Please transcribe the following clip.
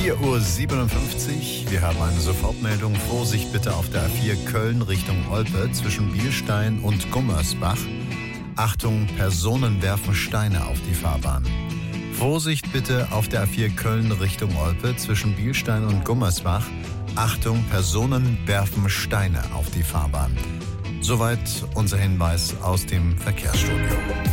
4:57 Uhr. Wir haben eine Sofortmeldung. Vorsicht bitte auf der A4 Köln Richtung Olpe zwischen Bielstein und Gummersbach. Achtung, Personen werfen Steine auf die Fahrbahn. Vorsicht bitte auf der A4 Köln Richtung Olpe zwischen Bielstein und Gummersbach. Achtung, Personen werfen Steine auf die Fahrbahn. Soweit unser Hinweis aus dem Verkehrsstudio.